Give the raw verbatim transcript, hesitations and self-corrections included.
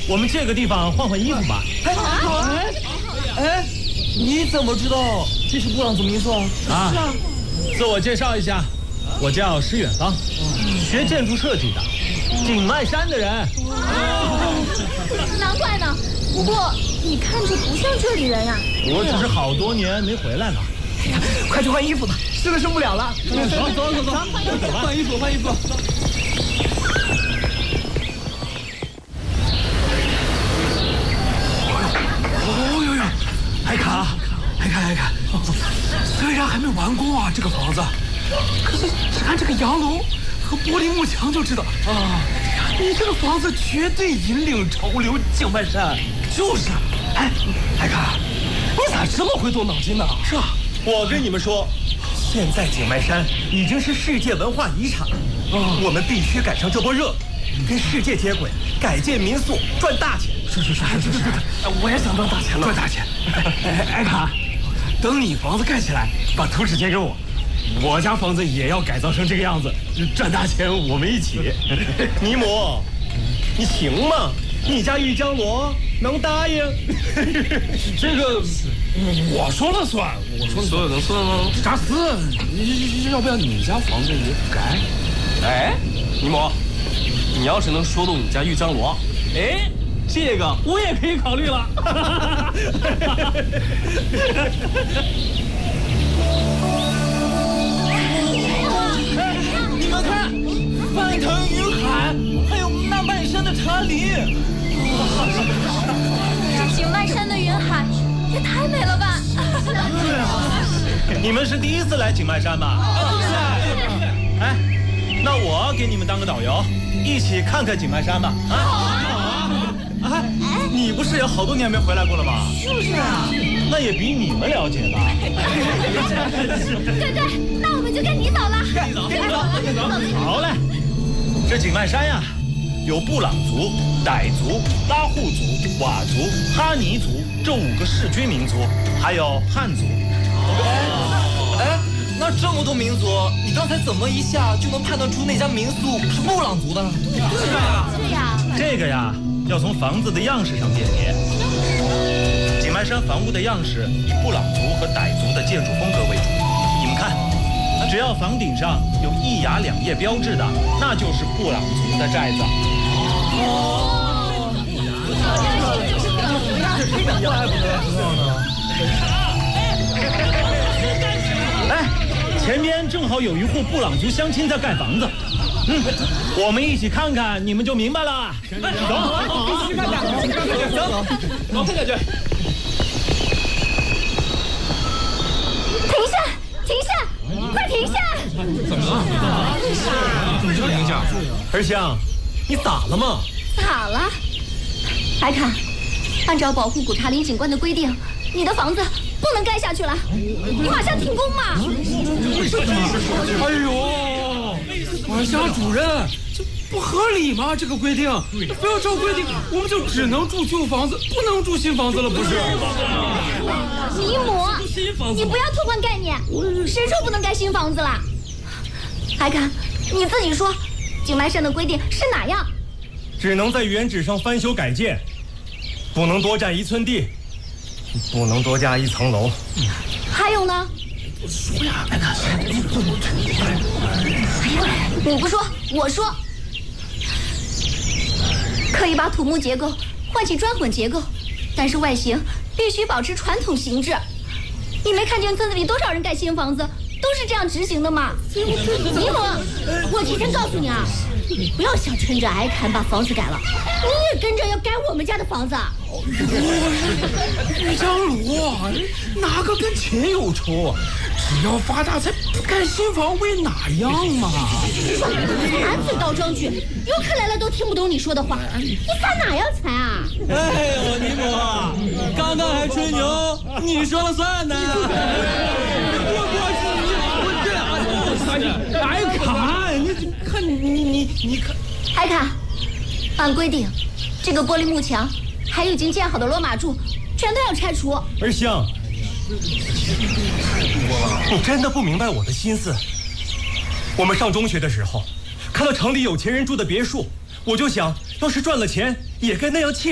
我们借个地方换换衣服吧。 哎，好啊！哎，你怎么知道这是布朗族民宿啊？ 啊，是啊。自我介绍一下，我叫石远方，学建筑设计的，景迈山的人。 难怪呢。不过你看着不像这里人呀。 我只是好多年没回来了。 哎呀，快去换衣服吧，实在受不了了。 走走走走， 换衣服换衣服。哦呦呦，海卡，海卡海卡，虽然还没完工啊，这个房子，可是只看这个洋楼和玻璃幕墙就知道啊，你这个房子绝对引领潮流，景迈山。就是，哎，海卡，你咋这么会动脑筋呢？ 是啊，我跟你们说，现在景迈山已经是世界文化遗产了，哦、我们必须赶上这波热，跟世界接轨，改建民宿，赚大钱。 是是是是是是，我也想赚大钱了，赚大钱。哎，艾卡，等你房子盖起来，把图纸借给我，我家房子也要改造成这个样子，赚大钱我们一起。 尼姆，你行吗？你家玉江罗能答应？ 这个我说了算，我说所有的算吗？扎斯，要不要你家房子也改？哎，尼姆，你要是能说动你家玉江罗，哎，这个我也可以考虑了。 你们看，翻腾云海，还有那漫山的茶林。 这景迈山的云海也太美了吧！ 对啊，你们是第一次来景迈山吧？ 是啊。 哎，那我给你们当个导游，一起看看景迈山吧。啊，好啊！哎，你不是有好多年没回来过了吗？ 就是啊。 那也比你们了解吧。 对对，那我们就跟你走了。 跟你走，跟你走，跟你走。 好嘞，这景迈山呀，有布朗族、傣族、拉祜族、佤族、哈尼族这五个世居民族，还有汉族。 哎，那这么多民族，你刚才怎么一下就能判断出那家民宿是布朗族的呢？ 对呀，对呀。 这个呀，要从房子的样式上辨别。景迈山房屋的样式以布朗族和傣族的建筑风格为主。你们看，只要房顶上有一崖两叶标志的，那就是布朗族的寨子。 哦， 我还不知道呢。哎，前边正好有一户布朗族乡亲在盖房子。嗯，我们一起看看，你们就明白了。走， 一起看看，走，走，看下去。 停下！停下！快停下！ 怎么了？怎么停下？ 二香，你咋了嘛？ 咋了？白卡，按照保护古茶林景观的规定，你的房子不能盖下去了，你马上停工嘛！ 哎呦，管辖主任，这不合理吗？这个规定，非要照规定，我们就只能住旧房子，不能住新房子了，不是？ 尼姆，你不要偷换概念，谁说不能盖新房子了？海卡，你自己说，景迈山的规定是哪样？ 只能在原址上翻修改建，不能多占一寸地，不能多加一层楼。 还有呢？ 说呀，那个， 你不说，我说，可以把土木结构换起砖混结构，但是外形必须保持传统形制。你没看见村子里多少人盖新房子都是这样执行的吗？尼姆，我提前告诉你啊，你不要想趁着挨砍把房子改了，你也跟着要改我们家的房子。 玉江罗，哪个跟钱有仇？只要发大财，不盖新房为哪样嘛？ 满嘴倒装句，游客来了都听不懂你说的话，你发哪样财啊？ 哎呦，尼姆，刚刚还吹牛，你说了算呢。 艾卡，你看你你你你看， 艾卡，按规定，这个玻璃幕墙还有已经建好的罗马柱，全都要拆除。 二香，你真的不明白我的心思。我们上中学的时候，看到城里有钱人住的别墅，我就想，要是赚了钱，也该那样气。